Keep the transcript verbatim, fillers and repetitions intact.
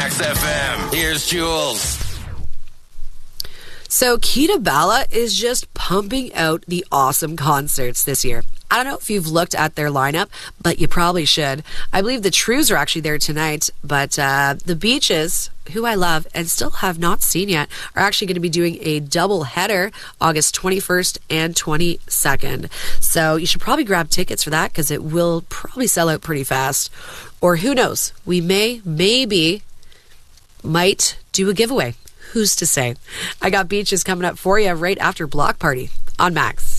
Max F M. Here's Jules. So Kita Bala is just pumping out the awesome concerts this year. I don't know if you've looked at their lineup, but you probably should. I believe the Trues are actually there tonight, but uh, the Beaches, who I love and still have not seen yet, are actually going to be doing a double header August twenty-first and twenty-second. So you should probably grab tickets for that because it will probably sell out pretty fast. Or who knows, we may, maybe, might do a giveaway. Who's to say? I got Beaches coming up for you right after Block Party on Max.